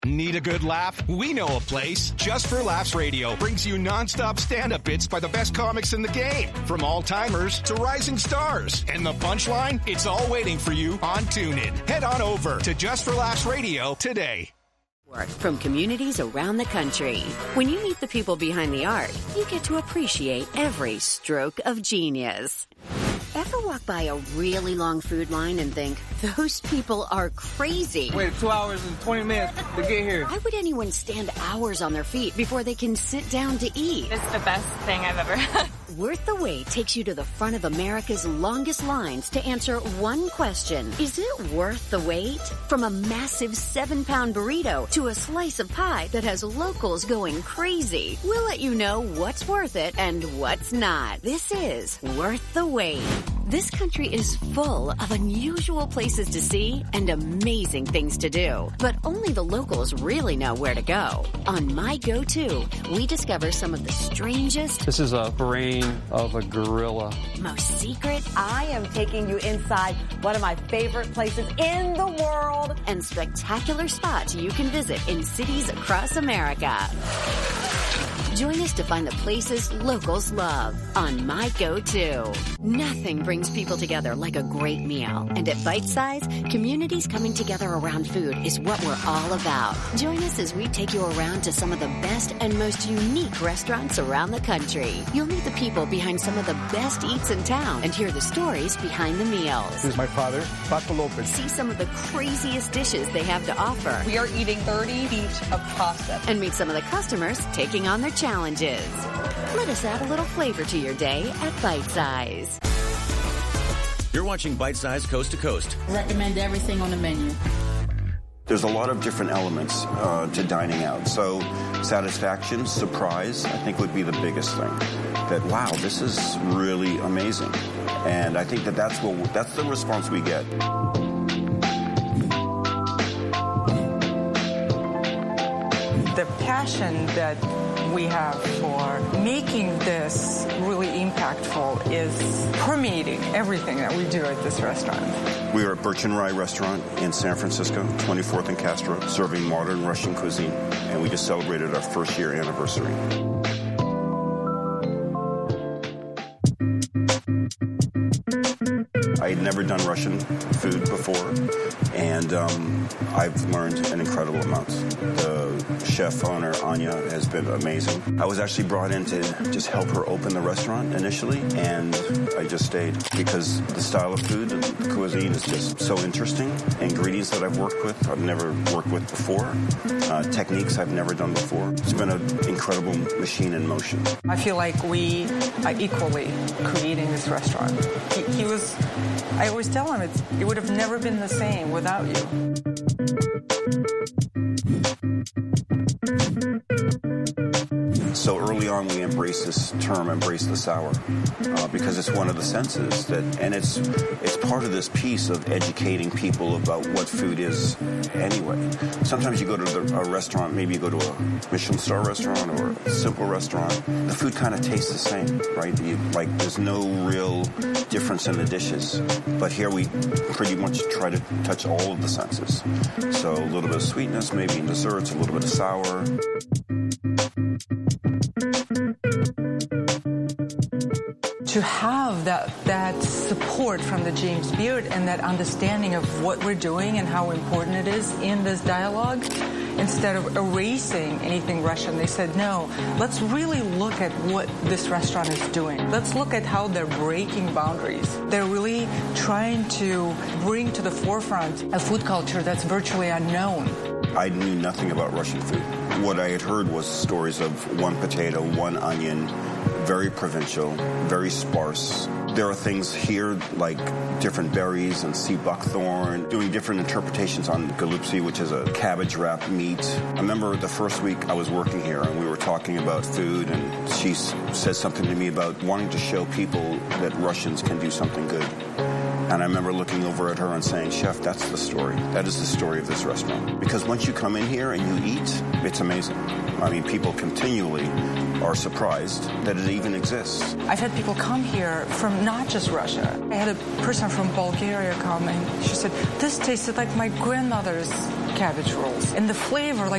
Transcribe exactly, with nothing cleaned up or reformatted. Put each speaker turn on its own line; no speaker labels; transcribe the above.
Need a good laugh? We know a place. Just for Laughs Radio brings you nonstop stand-up bits by the best comics in the game. From all-timers to rising stars. And the punchline? It's all waiting for you on TuneIn. Head on over to Just for Laughs Radio today.
Work from communities around the country. When you meet the people behind the art, you get to appreciate every stroke of genius. Ever walk by a really long food line and think, those people are crazy?
Wait two hours and twenty minutes to get here.
Why would anyone stand hours on their feet before they can sit down to eat?
It's the best thing I've ever had.
Worth the Wait takes you to the front of America's longest lines to answer one question. Is it worth the wait? From a massive seven-pound burrito to a slice of pie that has locals going crazy, we'll let you know what's worth it and what's not. This is Worth the Wait. This country is full of unusual places to see and amazing things to do, but only the locals really know where to go. On My Go-To, we discover some of the strangest...
This is a brain of a gorilla.
Most secret...
I am taking you inside one of my favorite places in the world.
And spectacular spots you can visit in cities across America. Join us to find the places locals love on My Go-To. Nothing brings people together like a great meal. And at Bite Size, communities coming together around food is what we're all about. Join us as we take you around to some of the best and most unique restaurants around the country. You'll meet the people behind some of the best eats in town and hear the stories behind the meals.
This is my father, Paco Lopez.
See some of the craziest dishes they have to offer.
We are eating thirty feet of pasta.
And meet some of the customers taking on their challenges. Let us add a little flavor to your day at Bite Size.
You're watching Bite Size Coast to Coast.
Recommend everything on the menu.
There's a lot of different elements uh, to dining out. So satisfaction, surprise, I think would be the biggest thing. That, wow, this is really amazing. And I think that that's, what, that's the response we get.
The passion that we have for making this really impactful is permeating everything that we do at this restaurant.
We are at Birch and Rye Restaurant in San Francisco, twenty-fourth and Castro, serving modern Russian cuisine, and we just celebrated our first year anniversary. I had never done Russian food before, and um, I've learned an incredible amount. The chef owner, Anya, has been amazing. I was actually brought in to just help her open the restaurant initially, and I just stayed because the style of food and the cuisine is just so interesting. Ingredients that I've worked with, I've never worked with before. Uh, techniques I've never done before. It's been an incredible machine in motion.
I feel like we are equally creating this restaurant. He, he was... I always tell him it's, it would have never been the same without you.
So early on, we embrace this term, embrace the sour, uh, because it's one of the senses that, and it's it's part of this piece of educating people about what food is anyway. Sometimes you go to the, a restaurant, maybe you go to a Michelin star restaurant or a simple restaurant, the food kind of tastes the same, right? You, like there's no real difference in the dishes, but here we pretty much try to touch all of the senses. So a little bit of sweetness, maybe in desserts, a little bit of sour.
To have that that support from the James Beard and that understanding of what we're doing and how important it is in this dialogue, instead of erasing anything Russian, they said, no, let's really look at what this restaurant is doing. Let's look at how they're breaking boundaries. They're really trying to bring to the forefront a food culture that's virtually unknown.
I knew nothing about Russian food. What I had heard was stories of one potato, one onion, very provincial, very sparse. There are things here like different berries and sea buckthorn, doing different interpretations on galupsi, which is a cabbage wrapped meat. I remember the first week I was working here and we were talking about food, and she said something to me about wanting to show people that Russians can do something good. And I remember looking over at her and saying, Chef, that's the story. That is the story of this restaurant. Because once you come in here and you eat, it's amazing. I mean, people continually are surprised that it even exists.
I've had people come here from not just Russia. I had a person from Bulgaria come and she said, this tasted like my grandmother's cabbage rolls. And the flavor, like